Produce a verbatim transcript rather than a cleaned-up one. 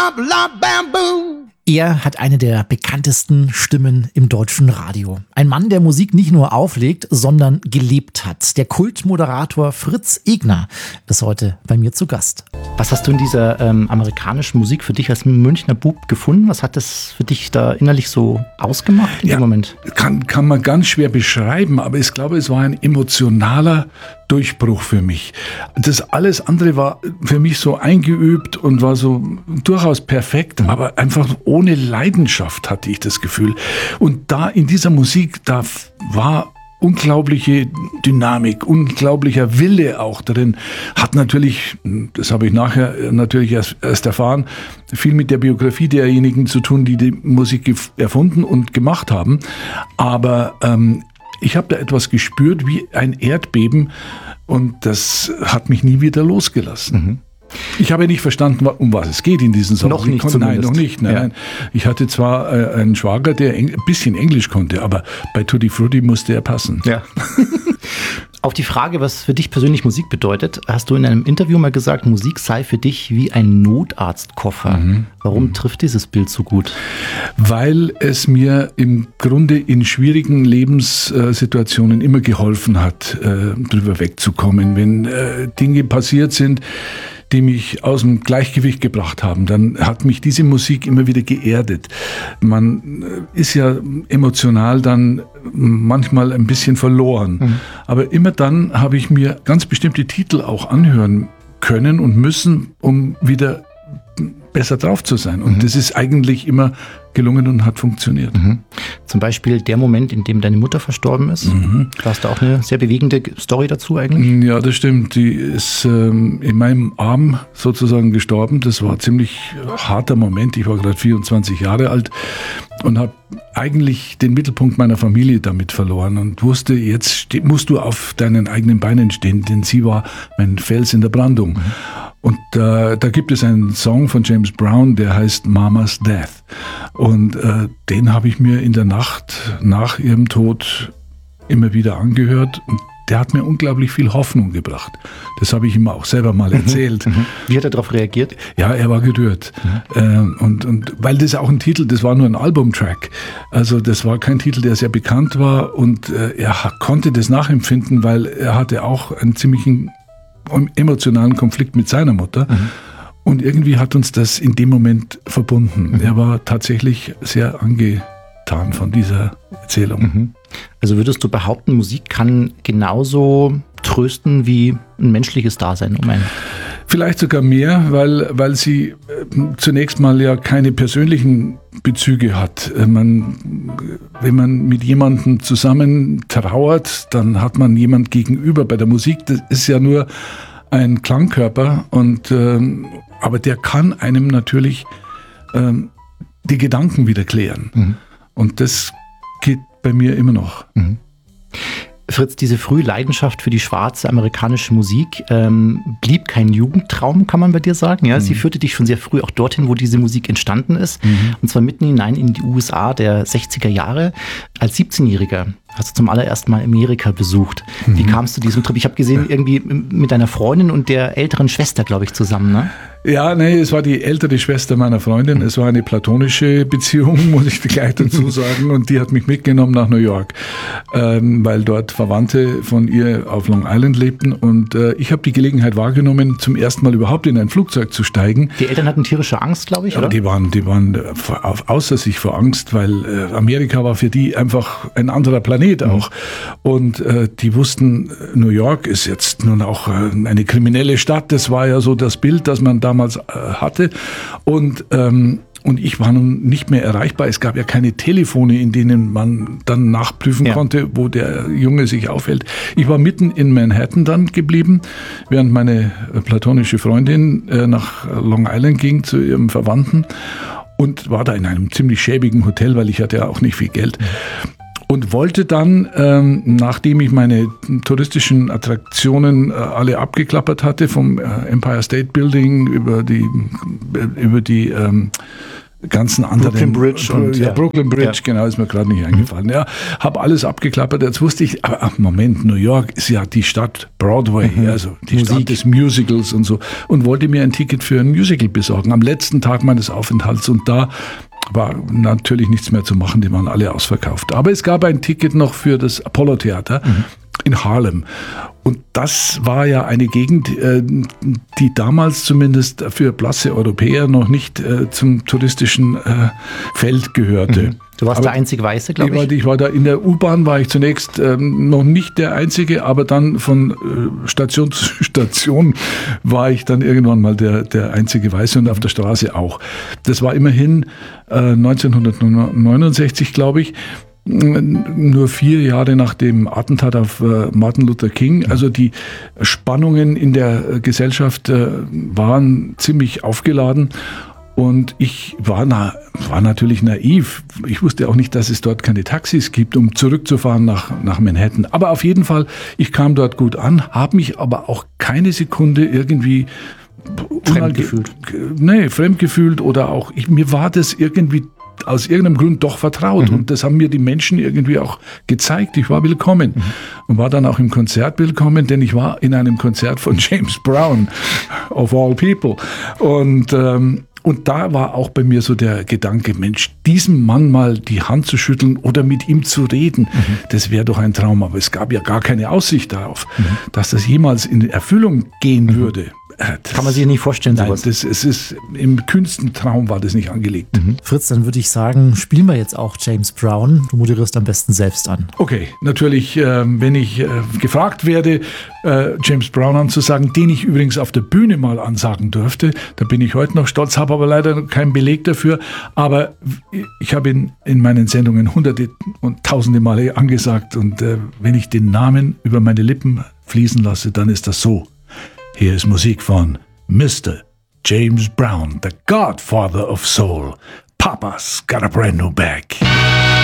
bop, lop, bam, boom. Er hat eine der bekanntesten Stimmen im deutschen Radio. Ein Mann, der Musik nicht nur auflegt, sondern gelebt hat. Der Kultmoderator Fritz Egner ist heute bei mir zu Gast. Was hast du in dieser ähm, amerikanischen Musik für dich als Münchner Bub gefunden? Was hat das für dich da innerlich so ausgemacht in ja, dem Moment? Kann, kann man ganz schwer beschreiben, aber ich glaube, es war ein emotionaler Durchbruch für mich. Das alles andere war für mich so eingeübt und war so durchaus perfekt, aber einfach ohne Leidenschaft hatte ich das Gefühl. Und da in dieser Musik, da war unglaubliche Dynamik, unglaublicher Wille auch drin. Hat natürlich, das habe ich nachher natürlich erst, erst erfahren, viel mit der Biografie derjenigen zu tun, die die Musik gef- erfunden und gemacht haben. Aber ähm, ich habe da etwas gespürt wie ein Erdbeben und das hat mich nie wieder losgelassen. Mhm. Ich habe nicht verstanden, um was es geht in diesen Songs. Noch nicht konnte, Nein, zumindest. noch nicht. Nein, Ja. nein. Ich hatte zwar äh, einen Schwager, der Eng- ein bisschen Englisch konnte, aber bei Tutti Frutti musste er passen. Ja. Auf die Frage, was für dich persönlich Musik bedeutet, hast du in einem Interview mal gesagt, Musik sei für dich wie ein Notarztkoffer. Mhm. Warum mhm. trifft dieses Bild so gut? Weil es mir im Grunde in schwierigen Lebenssituationen immer geholfen hat, äh, drüber wegzukommen. Wenn äh, Dinge passiert sind, die mich aus dem Gleichgewicht gebracht haben, dann hat mich diese Musik immer wieder geerdet. Man ist ja emotional dann manchmal ein bisschen verloren. Mhm. Aber immer dann habe ich mir ganz bestimmte Titel auch anhören können und müssen, um wieder besser drauf zu sein. Und mhm. das ist eigentlich immer gelungen und hat funktioniert. Mhm. Zum Beispiel der Moment, in dem deine Mutter verstorben ist. Mhm. Da hast du auch eine sehr bewegende Story dazu eigentlich. Ja, das stimmt. Die ist ähm, in meinem Arm sozusagen gestorben. Das war ein ziemlich harter Moment. Ich war gerade vierundzwanzig Jahre alt und habe eigentlich den Mittelpunkt meiner Familie damit verloren und wusste, jetzt ste- musst du auf deinen eigenen Beinen stehen, denn sie war mein Fels in der Brandung. Mhm. Und äh, da gibt es einen Song von James Brown, der heißt Mama's Death. Und äh, den habe ich mir in der Nacht nach ihrem Tod immer wieder angehört. Und der hat mir unglaublich viel Hoffnung gebracht. Das habe ich ihm auch selber mal erzählt. Mhm. Wie hat er darauf reagiert? Ja, er war gerührt. Mhm. Ähm, und, und weil das auch ein Titel, das war nur ein Albumtrack. Also das war kein Titel, der sehr bekannt war. Und äh, er ha- konnte das nachempfinden, weil er hatte auch einen ziemlichen emotionalen Konflikt mit seiner Mutter. Mhm. Und irgendwie hat uns das in dem Moment verbunden. Mhm. Er war tatsächlich sehr angetan von dieser Erzählung. Mhm. Also würdest du behaupten, Musik kann genauso trösten wie ein menschliches Dasein um einen? Vielleicht sogar mehr, weil, weil sie äh, zunächst mal ja keine persönlichen Bezüge hat. Äh, man, wenn man mit jemandem zusammen trauert, dann hat man jemand gegenüber. Bei der Musik, das ist ja nur ein Klangkörper, und, ähm, aber der kann einem natürlich ähm, die Gedanken wieder klären. Mhm. Und das geht bei mir immer noch. Mhm. Fritz, diese frühe Leidenschaft für die schwarze amerikanische Musik ähm, blieb kein Jugendtraum, kann man bei dir sagen. Ja? Mhm. Sie führte dich schon sehr früh auch dorthin, wo diese Musik entstanden ist. Mhm. Und zwar mitten hinein in die U S A der sechziger Jahre. Als siebzehnjähriger hast du zum allerersten Mal Amerika besucht. Mhm. Wie kamst du zu diesem Trip? Ich habe gesehen, irgendwie mit deiner Freundin und der älteren Schwester, glaube ich, zusammen, ne? Ja, nee, es war die ältere Schwester meiner Freundin. Es war eine platonische Beziehung, muss ich gleich dazu sagen. Und die hat mich mitgenommen nach New York, ähm, weil dort Verwandte von ihr auf Long Island lebten. Und äh, ich habe die Gelegenheit wahrgenommen, zum ersten Mal überhaupt in ein Flugzeug zu steigen. Die Eltern hatten tierische Angst, glaube ich, ja, oder? Die waren, die waren auf, außer sich vor Angst, weil äh, Amerika war für die einfach ein anderer Planet auch. Mhm. Und äh, die wussten, New York ist jetzt nun auch äh, eine kriminelle Stadt. Das war ja so das Bild, das man damals damals äh, hatte. Und, ähm, und ich war nun nicht mehr erreichbar. Es gab ja keine Telefone, in denen man dann nachprüfen ja. konnte, wo der Junge sich aufhält. Ich war mitten in Manhattan dann geblieben, während meine platonische Freundin äh, nach Long Island ging zu ihrem Verwandten und war da in einem ziemlich schäbigen Hotel, weil ich hatte ja auch nicht viel Geld. Und wollte dann, ähm, nachdem ich meine touristischen Attraktionen äh, alle abgeklappert hatte, vom äh, Empire State Building über die, über die ähm, ganzen anderen... Brooklyn Bridge. Äh, und, ja, ja. Brooklyn Bridge, Ja. genau, ist mir gerade nicht eingefallen. Ja, habe alles abgeklappert, jetzt wusste ich, aber ach, Moment, New York ist ja die Stadt Broadway, Mhm. also die Musik. Stadt des Musicals und so, und wollte mir ein Ticket für ein Musical besorgen, am letzten Tag meines Aufenthalts, und da war natürlich nichts mehr zu machen, die waren alle ausverkauft. Aber es gab ein Ticket noch für das Apollo Theater mhm. in Harlem. Und das war ja eine Gegend, die damals zumindest für blasse Europäer noch nicht zum touristischen Feld gehörte. Mhm. Du warst aber der einzige Weiße, glaube ich. ich. War, ich war da in der U-Bahn, war ich zunächst ähm, noch nicht der Einzige, aber dann von äh, Station zu Station war ich dann irgendwann mal der, der einzige Weiße, und auf der Straße auch. Das war immerhin äh, neunzehnhundertneunundsechzig, glaube ich, nur vier Jahre nach dem Attentat auf äh, Martin Luther King. Also die Spannungen in der Gesellschaft äh, waren ziemlich aufgeladen. Und ich war, na, war natürlich naiv. Ich wusste auch nicht, dass es dort keine Taxis gibt, um zurückzufahren nach, nach Manhattan. Aber auf jeden Fall, ich kam dort gut an, habe mich aber auch keine Sekunde irgendwie fremd gefühlt. Nee, fremd gefühlt oder auch, ich, mir war das irgendwie aus irgendeinem Grund doch vertraut. Mhm. Und das haben mir die Menschen irgendwie auch gezeigt. Ich war willkommen. Mhm. Und war dann auch im Konzert willkommen, denn ich war in einem Konzert von James Brown, of all people. Und ähm, Und da war auch bei mir so der Gedanke, Mensch, diesem Mann mal die Hand zu schütteln oder mit ihm zu reden, mhm. das wäre doch ein Traum. Aber es gab ja gar keine Aussicht darauf, mhm. dass das jemals in Erfüllung gehen mhm. würde. Das, kann man sich nicht vorstellen, nein, sowas. Das, es ist, im kühnsten Traum war das nicht angelegt. Mhm. Fritz, dann würde ich sagen, spielen wir jetzt auch James Brown. Du moderierst am besten selbst an. Okay, natürlich, äh, wenn ich äh, gefragt werde, äh, James Brown anzusagen, den ich übrigens auf der Bühne mal ansagen durfte, da bin ich heute noch stolz, habe aber leider keinen Beleg dafür, aber ich habe ihn in meinen Sendungen hunderte und tausende Male angesagt, und äh, wenn ich den Namen über meine Lippen fließen lasse, dann ist das so. Hier ist Musik von Mister James Brown, the Godfather of Soul. Papa's got a brand new bag.